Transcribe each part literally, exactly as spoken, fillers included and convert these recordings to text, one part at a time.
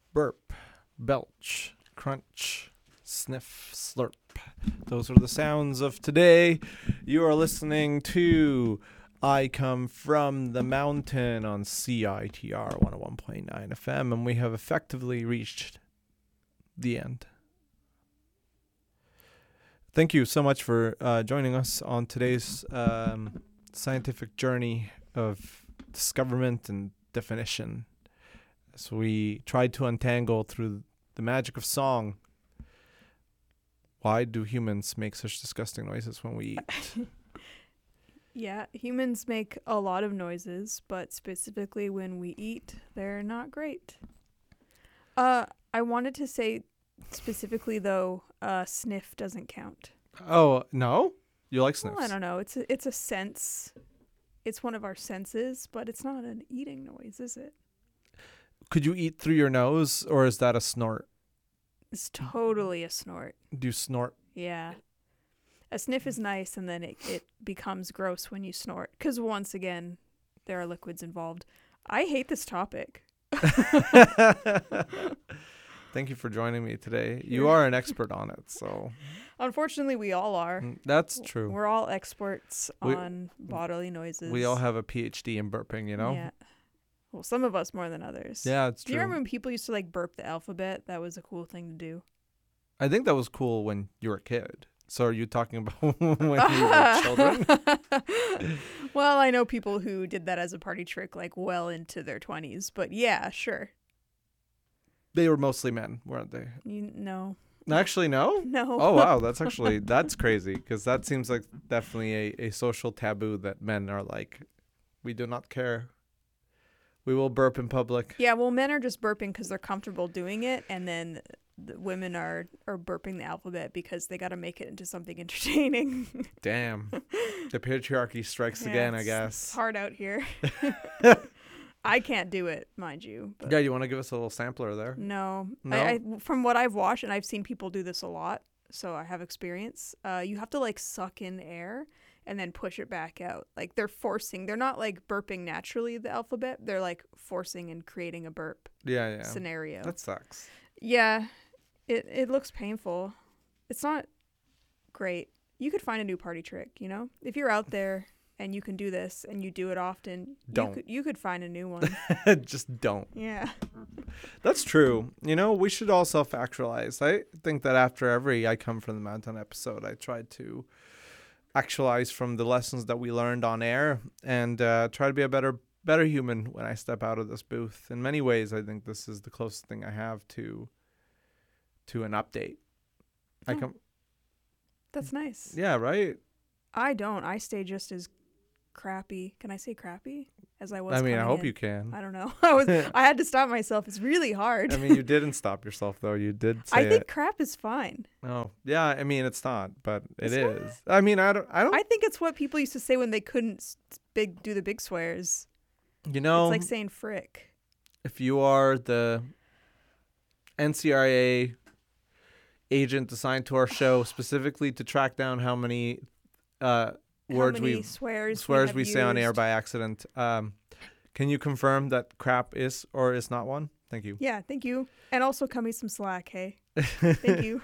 burp, belch, crunch, sniff, slurp. Those are the sounds of today. You are listening to I Come From the Mountain on C I T R one oh one point nine F M, and we have effectively reached the end. Thank you so much for uh, joining us on today's um, scientific journey of discoverment and definition. So we tried to untangle through the magic of song. Why do humans make such disgusting noises when we eat? Yeah, humans make a lot of noises, but specifically when we eat, they're not great. Uh, I wanted to say specifically, though, uh, sniff doesn't count. Oh, no? You like sniffs? Well, I don't know. It's a, it's a sense. It's one of our senses, but it's not an eating noise, is it? Could you eat through your nose, or is that a snort? It's totally a snort. Do you snort? Yeah. A sniff is nice, and then it, it becomes gross when you snort. Because once again, there are liquids involved. I hate this topic. Thank you for joining me today. You are an expert on it, so. Unfortunately, we all are. That's true. We're all experts We- on bodily noises. We all have a P H D in burping, you know? Yeah. Well, some of us more than others. Yeah, it's Do true. you remember when people used to like burp the alphabet? That was a cool thing to do. I think that was cool when you were a kid. So are you talking about when you were children? Well, I know people who did that as a party trick like well into their twenties, but yeah, sure. They were mostly men, weren't they? You no. Actually, no? No. Oh, wow. That's actually, that's crazy. Because that seems like definitely a, a social taboo that men are like, we do not care. We will burp in public. Yeah, well, men are just burping because they're comfortable doing it, and then the women are, are burping the alphabet because they got to make it into something entertaining. Damn. The patriarchy strikes Yeah, again, I it's- guess. It's hard out here. I can't do it, mind you. But Yeah, you want to give us a little sampler there? no. No? I, I, from what I've watched, and I've seen people do this a lot, so I have experience, uh, you have to, like, suck in air and then push it back out. Like, they're forcing. They're not, like, burping naturally, the alphabet. They're, like, forcing and creating a burp Yeah, yeah. scenario. That sucks. Yeah. It, it looks painful. It's not great. You could find a new party trick, you know? If you're out there and you can do this and you do it often, Don't. You could, you could find a new one. Just don't. Yeah. That's true. You know, we should all self-actualize. I think that after every I Come From the Mountain episode, I tried to actualize from the lessons that we learned on air and uh, try to be a better better human when I step out of this booth. In many ways, I think this is the closest thing I have to to an update. I Oh. come, That's nice. yeah, right? I don't. I stay just as crappy. Can I say crappy? As I was I mean, I coming hope in. you can. I don't know. I was. I had to stop myself. It's really hard. I mean, you didn't stop yourself, though. You did say I think it. crap is fine. Oh, yeah. I mean, it's not, but it It's is. I mean, I don't. I don't. I think it's what people used to say when they couldn't s- big do the big swears. you know, It's like saying frick. if you are the N C R A agent assigned to our show specifically to track down how many uh, words How many we swears swears have we say on air used. by accident, um, can you confirm that crap is or is not one? Thank you. Yeah, thank you. And also cut me some slack, hey. Thank you.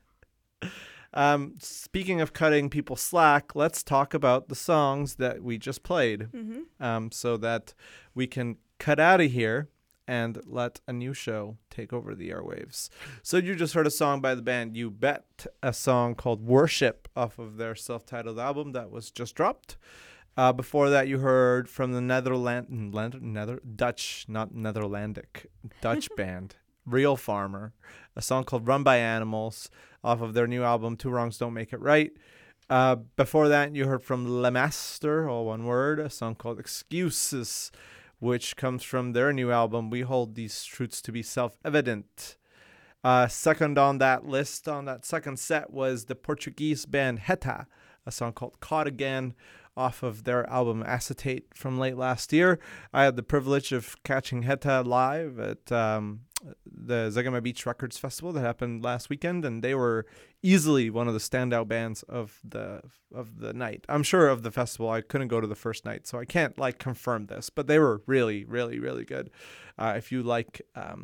Um, speaking of cutting people slack, let's talk about the songs that we just played, hmm um, so that we can cut out of here and let a new show take over the airwaves. So you just heard a song by the band You Bet, a song called Worship off of their self-titled album that was just dropped. Uh, before that, you heard from the Netherland, Nether, Nether, Dutch, not Netherlandic, Dutch band, Real Farmer, a song called Run by Animals off of their new album, Two Wrongs Don't Make It Right. Uh, before that, you heard from Le Master, all one word, a song called Excuses, which comes from their new album, We Hold These Truths to Be Self-Evident. Uh, second on that list, on that second set, was the Portuguese band Heta, a song called Caught Again, off of their album Acetate from late last year. I had the privilege of catching Heta live at um, the Zagama Beach Records Festival that happened last weekend, and they were easily one of the standout bands of the of the night. I'm sure of the festival. I couldn't go to the first night, so I can't like confirm this, but they were really, really, really good. Uh, if you like um,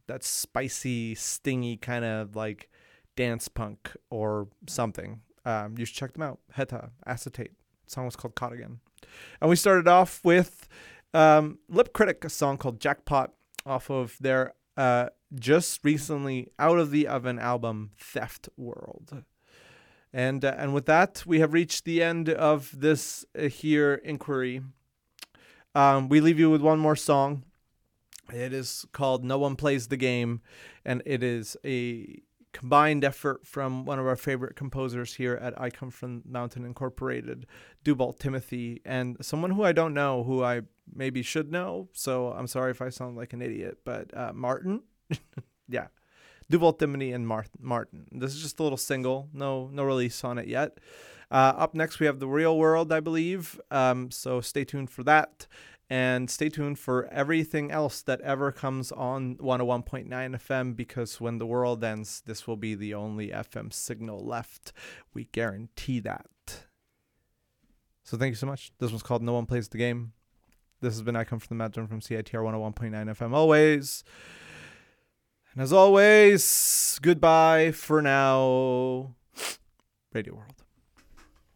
that spicy, stingy kind of like dance punk or something. Um, you should check them out. Heta, Acetate. The song was called Caught Again. And we started off with um, Lip Critic, a song called Jackpot off of their uh, just recently out of the oven album Theft World. And uh, and with that, we have reached the end of this uh, here inquiry. Um, we leave you with one more song. It is called No One Plays the Game, and it is a combined effort from one of our favorite composers here at I Come From Mountain Incorporated, Dubalt Timothy, and someone who I don't know, who I maybe should know, so I'm sorry if I sound like an idiot, but uh, Martin? Yeah. Dubalt Timothy and Mar- Martin. This is just a little single, no no release on it yet. Uh, up next, we have The Real World, I believe, um, so stay tuned for that. And stay tuned for everything else that ever comes on one oh one point nine F M, because when the world ends, this will be the only F M signal left. We guarantee that. So thank you so much. This was called No One Plays the Game. This has been I Come From the Mountain from C I T R one oh one point nine F M always. And as always, goodbye for now. Radio World.